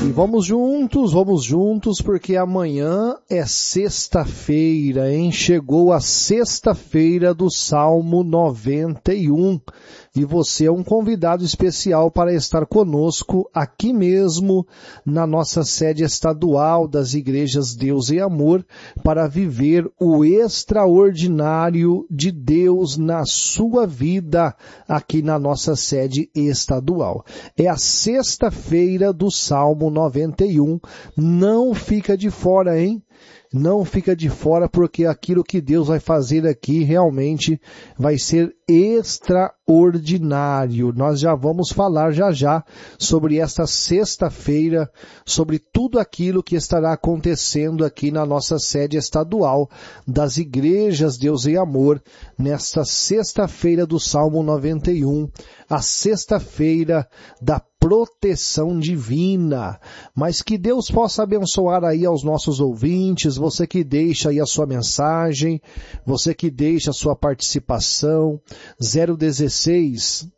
E vamos juntos, porque amanhã é sexta-feira, hein? Chegou a sexta-feira do Salmo 91. E você é um convidado especial para estar conosco aqui mesmo, na nossa sede estadual das Igrejas Deus e Amor, para viver o extraordinário de Deus na sua vida, aqui na nossa sede estadual. É a sexta-feira do Salmo 91. Não fica de fora, hein? Não fica de fora, porque aquilo que Deus vai fazer aqui realmente vai ser extraordinário. Nós já vamos falar já sobre esta sexta-feira, sobre tudo aquilo que estará acontecendo aqui na nossa sede estadual das Igrejas Deus e Amor, nesta sexta-feira do Salmo 91, a sexta-feira da proteção divina. Mas que Deus possa abençoar aí aos nossos ouvintes, você que deixa aí a sua mensagem, você que deixa a sua participação, 016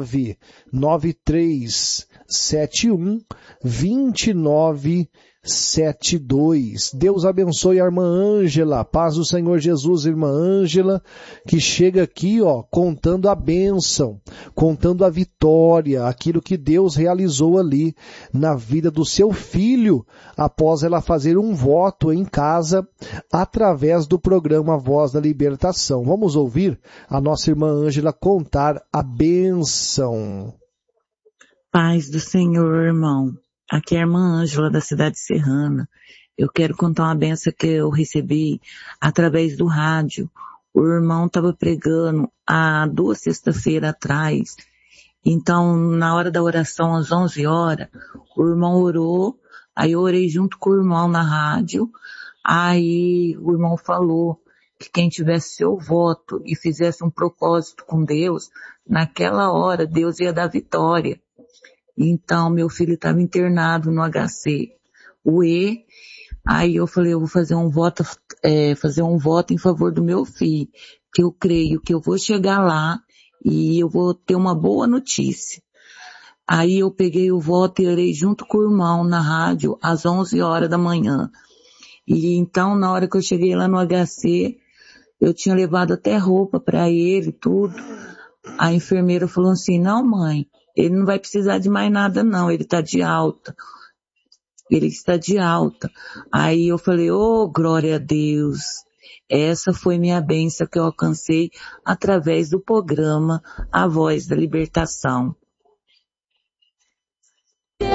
993 71 29 72. Deus abençoe a irmã Ângela, paz do Senhor Jesus, irmã Ângela, que chega aqui, contando a bênção, contando a vitória, aquilo que Deus realizou ali na vida do seu filho, após ela fazer um voto em casa, através do programa Voz da Libertação. Vamos ouvir a nossa irmã Ângela contar a bênção. Paz do Senhor, irmão. Aqui é a irmã Ângela, da cidade serrana. Eu quero contar uma benção que eu recebi através do rádio. O irmão estava pregando há 2 sextas-feiras atrás. Então, na hora da oração, às 11 horas, o irmão orou. Aí eu orei junto com o irmão na rádio. Aí o irmão falou que quem tivesse seu voto e fizesse um propósito com Deus, naquela hora Deus ia dar vitória. Então, meu filho estava internado no HC, aí eu falei, eu vou fazer um voto em favor do meu filho, que eu creio que eu vou chegar lá e eu vou ter uma boa notícia. Aí eu peguei o voto e orei junto com o irmão na rádio, às 11 horas da manhã. E então, na hora que eu cheguei lá no HC, eu tinha levado até roupa para ele, tudo. A enfermeira falou assim, não, mãe, ele não vai precisar de mais nada não, ele está de alta. Ele está de alta. Aí eu falei, glória a Deus. Essa foi minha bênção que eu alcancei através do programa A Voz da Libertação.